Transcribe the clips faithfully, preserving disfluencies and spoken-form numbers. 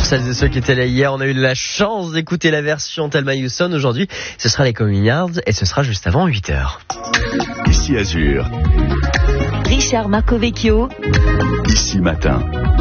Pour celles et ceux qui étaient là hier, on a eu la chance d'écouter la version Thelma Houston. Aujourd'hui, ce sera les Communards et ce sera juste avant huit heures. Ici Azur. Richard Marcovecchio. Ici Matin.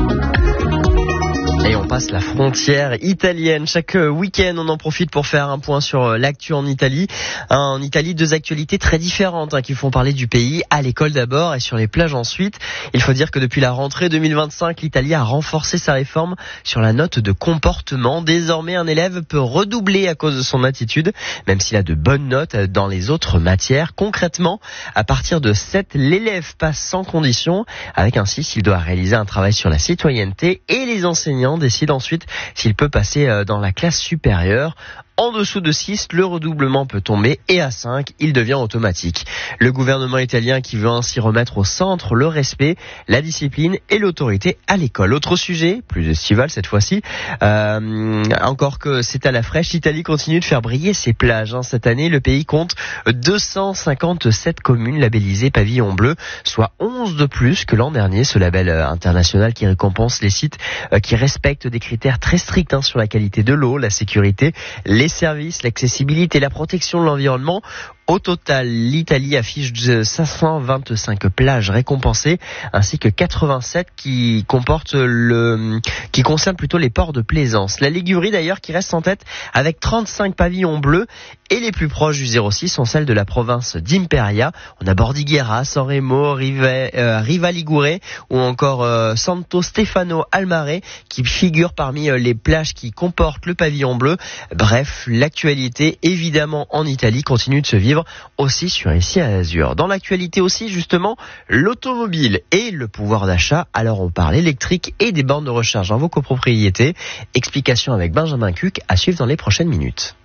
Et on passe la frontière italienne. Chaque week-end, on en profite pour faire un point sur l'actu en Italie. En Italie, deux actualités très différentes hein, qui font parler du pays. À l'école d'abord et sur les plages ensuite. Il faut dire que depuis la rentrée deux mille vingt-cinq, l'Italie a renforcé sa réforme sur la note de comportement. Désormais, un élève peut redoubler à cause de son attitude, même s'il a de bonnes notes dans les autres matières. Concrètement, à partir de sept, l'élève passe sans condition, avec un six, il doit réaliser un travail sur la citoyenneté et les enseignants décide ensuite s'il peut passer dans la classe supérieure. En dessous de six, le redoublement peut tomber et à cinq, il devient automatique. Le gouvernement italien qui veut ainsi remettre au centre le respect, la discipline et l'autorité à l'école. Autre sujet, plus estival cette fois-ci, euh, encore que c'est à la fraîche, l'Italie continue de faire briller ses plages. Hein. Cette année, le pays compte deux cent cinquante-sept communes labellisées pavillon bleu, soit onze de plus que l'an dernier. Ce label international qui récompense les sites qui respectent des critères très stricts hein, sur la qualité de l'eau, la sécurité, les les services, l'accessibilité et la protection de l'environnement. Au total, l'Italie affiche cinq cent vingt-cinq plages récompensées ainsi que quatre-vingt-sept qui comportent le, qui concernent plutôt les ports de plaisance. La Ligurie d'ailleurs qui reste en tête avec trente-cinq pavillons bleus et les plus proches du zéro six sont celles de la province d'Imperia. On a Bordighera, San Remo, Riva, euh, Riva Ligure ou encore euh, Santo Stefano al Mare qui figurent parmi euh, les plages qui comportent le pavillon bleu. Bref, l'actualité évidemment en Italie continue de se vivre aussi sur Ici à Azur. Dans l'actualité aussi, justement, l'automobile et le pouvoir d'achat. Alors, on parle électrique et des bornes de recharge dans vos copropriétés. Explication avec Benjamin Cuc à suivre dans les prochaines minutes.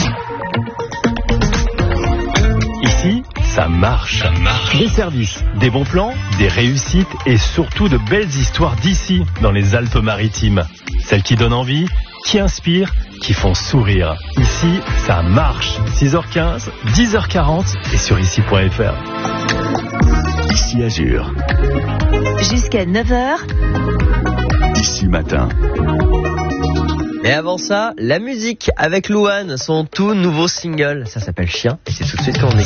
Ici, ça marche. ça marche. Des services, des bons plans, des réussites et surtout de belles histoires d'ici, dans les Alpes-Maritimes. Celles qui donnent envie, qui inspirent, qui font sourire. Ici, ça marche. six heures quinze, dix heures quarante et sur ici point f r. Ici Azur. Jusqu'à neuf heures. Ici Matin. Et avant ça, la musique avec Louane, son tout nouveau single. Ça s'appelle Chien et c'est tout de suite qu'on est.